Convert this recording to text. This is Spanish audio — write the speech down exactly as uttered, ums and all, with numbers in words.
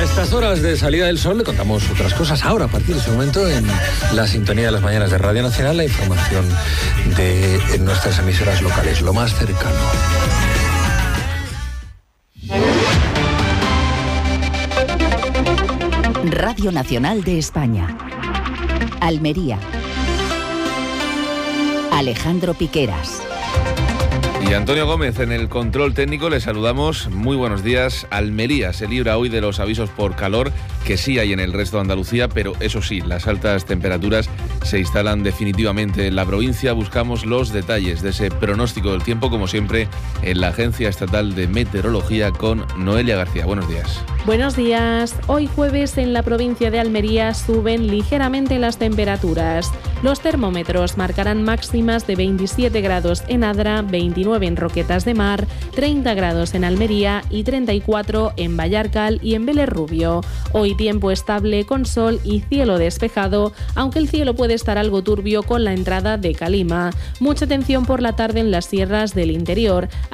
estas horas de salida del sol le contamos otras cosas. Ahora, a partir de ese momento, en la sintonía de las mañanas de Radio Nacional, la información de nuestras emisoras locales, lo más cercano. Radio Nacional de España. Almería. Alejandro Piqueras. Y Antonio Gómez en el control técnico. Le saludamos. Muy buenos días. Almería se libra hoy de los avisos por calor que sí hay en el resto de Andalucía, pero eso sí, las altas temperaturas se instalan definitivamente en la provincia. Buscamos los detalles de ese pronóstico del tiempo, como siempre, en la Agencia Estatal de Meteorología con Noelia García. Buenos días. Buenos días. Hoy jueves en la provincia de Almería suben ligeramente las temperaturas. Los termómetros marcarán máximas de veintisiete grados en Adra, veintinueve en Roquetas de Mar, treinta grados en Almería y treinta y cuatro en Vallarcal y en Vélez Rubio. Hoy tiempo estable con sol y cielo despejado, aunque el cielo puede estar algo turbio con la entrada de calima. Mucha atención por la tarde en las sierras del interior.